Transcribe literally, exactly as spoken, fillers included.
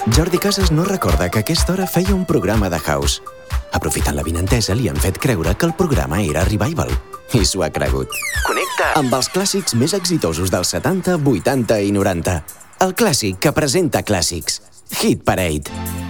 Jordi Casas no recorda que a aquesta hora feia un programa de house. Aprofitant la vinentesa, li han fet creure que el programa era Revival. I s'ho ha cregut. Connecta amb els clàssics més exitosos dels setanta, vuitanta i noranta. El clàssic que presenta clàssics. Hit Parade.